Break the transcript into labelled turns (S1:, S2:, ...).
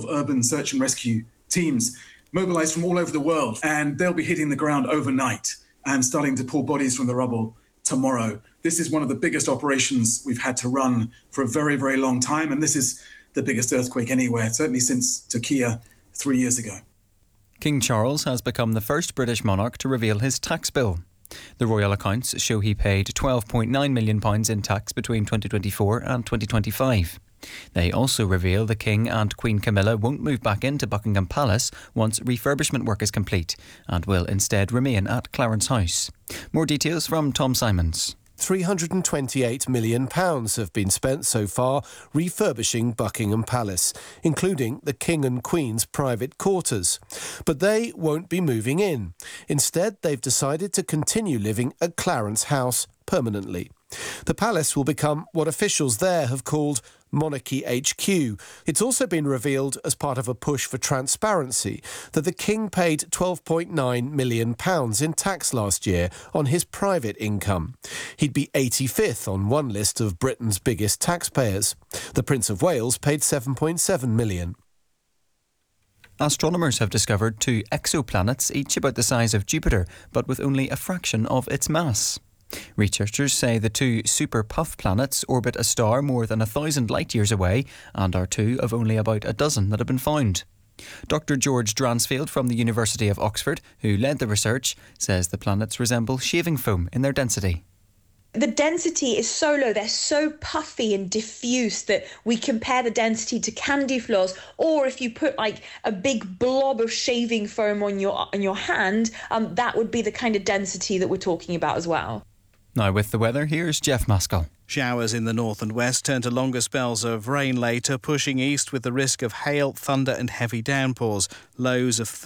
S1: 12 urban search and rescue teams mobilised from all over the world, and they'll be hitting the ground overnight and starting to pull bodies from the rubble tomorrow. This is one of the biggest operations we've had to run for a very, very long time, and this is the biggest earthquake anywhere, certainly since Turkey 3 years ago.
S2: King Charles has become the first British monarch to reveal his tax bill. The royal accounts show he paid £12.9 million in tax between 2024 and 2025. They also reveal the King and Queen Camilla won't move back into Buckingham Palace once refurbishment work is complete and will instead remain at Clarence House. More details from Tom Simons.
S3: £328 million have been spent so far refurbishing Buckingham Palace, including the King and Queen's private quarters. But they won't be moving in. Instead, they've decided to continue living at Clarence House permanently. The palace will become what officials there have called Monarchy HQ. It's also been revealed as part of a push for transparency that the King paid £12.9 million in tax last year on his private income. He'd be 85th on one list of Britain's biggest taxpayers. The Prince of Wales paid £7.7 million.
S2: Astronomers have discovered 2 exoplanets, each about the size of Jupiter, but with only a fraction of its mass. Researchers say the 2 super puff planets orbit a star more than 1,000 light years away and are 2 of only about a dozen that have been found. Dr. George Dransfield from the University of Oxford, who led the research, says the planets resemble shaving foam in their density.
S4: The density is so low, they're so puffy and diffuse that we compare the density to candy floss, or if you put like a big blob of shaving foam on your hand, that would be the kind of density that we're talking about as well.
S2: Now with the weather, here's Jeff Maskell.
S5: Showers in the north and west turn to longer spells of rain later, pushing east with the risk of hail, thunder and heavy downpours. Lows of